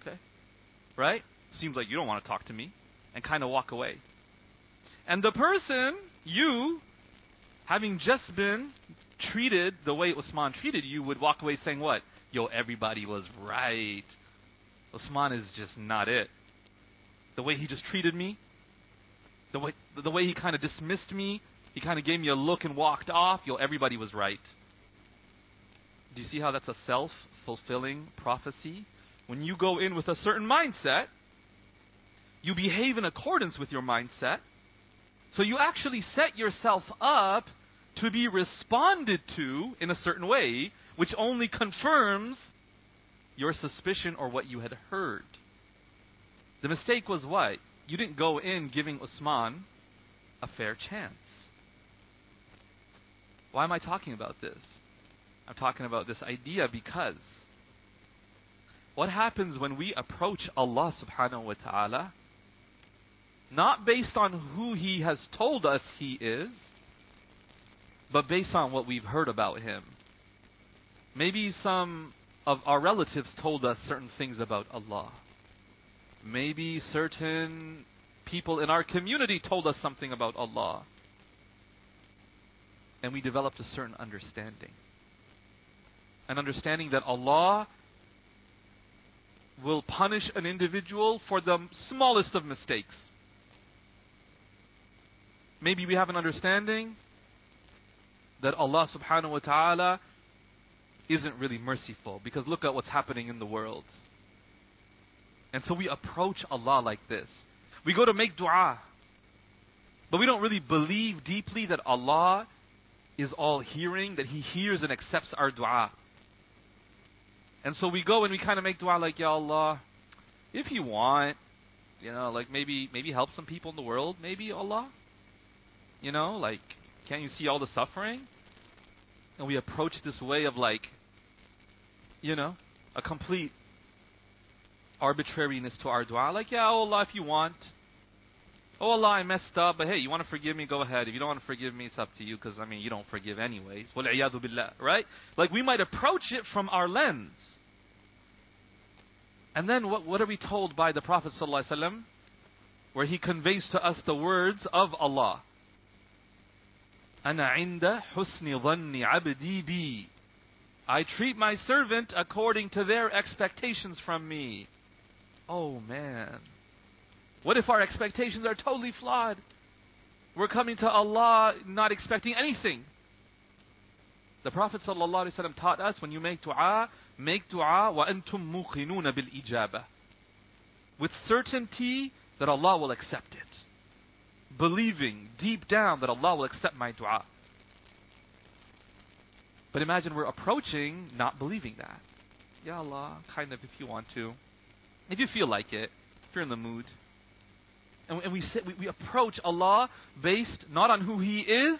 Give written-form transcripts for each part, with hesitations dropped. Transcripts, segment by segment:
okay. Right? Seems like you don't want to talk to me. And kind of walk away. And the person, you, having just been treated the way Usman treated you, would walk away saying what? Yo, everybody was right. Usman is just not it. The way he just treated me, the way he kind of dismissed me, he kind of gave me a look and walked off. Yo, everybody was right. Do you see how that's a self-fulfilling prophecy? When you go in with a certain mindset, you behave in accordance with your mindset. So you actually set yourself up to be responded to in a certain way, which only confirms your suspicion or what you had heard. The mistake was what? You didn't go in giving Usman a fair chance. Why am I talking about this? I'm talking about this idea because what happens when we approach Allah subhanahu wa ta'ala, not based on who He has told us He is, but based on what we've heard about Him. Maybe some of our relatives told us certain things about Allah. Maybe certain people in our community told us something about Allah. And we developed a certain understanding. An understanding that Allah will punish an individual for the smallest of mistakes. Maybe we have an understanding that Allah subhanahu wa ta'ala isn't really merciful, because look at what's happening in the world. And so we approach Allah like this. We go to make dua, but we don't really believe deeply that Allah is all hearing, that He hears and accepts our dua. And so we go and we kind of make dua like, Ya Allah, if you want, like maybe help some people in the world, maybe Allah. Like, can't you see all the suffering? And we approach this way of like, a complete arbitrariness to our dua. Like, yeah, oh Allah, if you want. Oh Allah, I messed up, but hey, you want to forgive me, go ahead. If you don't want to forgive me, it's up to you, because you don't forgive anyways. وَالْعِيَاذُ بِاللَّهِ, right? Like, we might approach it from our lens. And then what are we told by the Prophet ﷺ, where he conveys to us the words of Allah? أَنَا عِنْدَ حُسْنِ ظَنِّ عَبْدِي بِي. I treat my servant according to their expectations from me. Oh man. What if our expectations are totally flawed? We're coming to Allah not expecting anything. The Prophet ﷺ taught us, when you make dua وَأَنْتُمْ مُوقِنُونَ بِالْإِجَابَةِ, with certainty that Allah will accept it. Believing deep down that Allah will accept my dua. But imagine we're approaching not believing that. Ya Allah, kind of, if you want to. If you feel like it. If you're in the mood. And we approach Allah based not on who He is,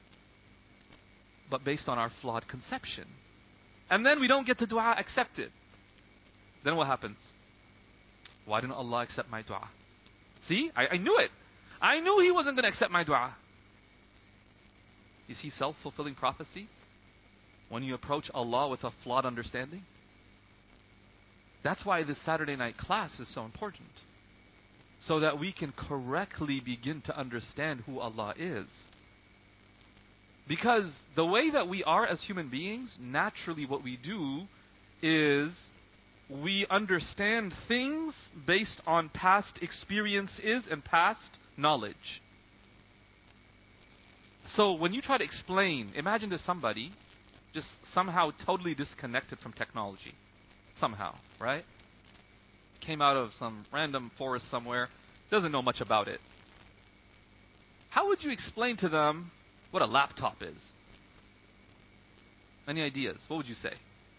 but based on our flawed conception. And then we don't get the dua accepted. Then what happens? Why didn't Allah accept my dua? See, I knew it. I knew He wasn't going to accept my dua. You see self-fulfilling prophecy? When you approach Allah with a flawed understanding? That's why this Saturday night class is so important. So that we can correctly begin to understand who Allah is. Because the way that we are as human beings, naturally what we do is we understand things based on past experiences and past knowledge. So when you try to explain, imagine there's somebody just somehow totally disconnected from technology. Somehow, right? Came out of some random forest somewhere, doesn't know much about it. How would you explain to them what a laptop is? Any ideas? What would you say?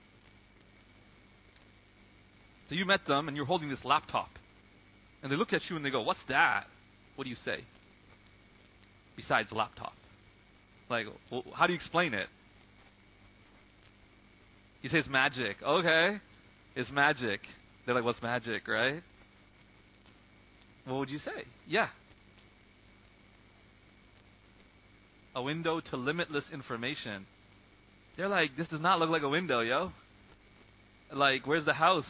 So you met them and you're holding this laptop. And they look at you and they go, what's that? What do you say? Besides laptop. Like, well, how do you explain it? You say it's magic. Okay. It's magic. They're like, what's magic, right? What would you say? Yeah. A window to limitless information. They're like, this does not look like a window, yo. Like, where's the house?